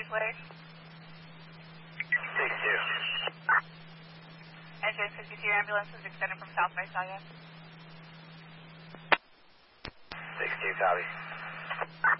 please? 62. NJ62 ambulance is extended from South by Saga. 62, copy.